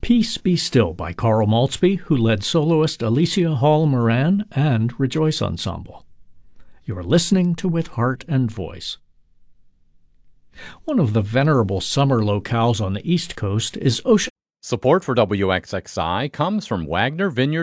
Peace Be Still by Carl Maltzby, who led soloist Alicia Hall Moran and Rejoice Ensemble. You're listening to With Heart and Voice. One of the venerable summer locales on the East Coast is Ocean. Support for WXXI comes from Wagner Vineyard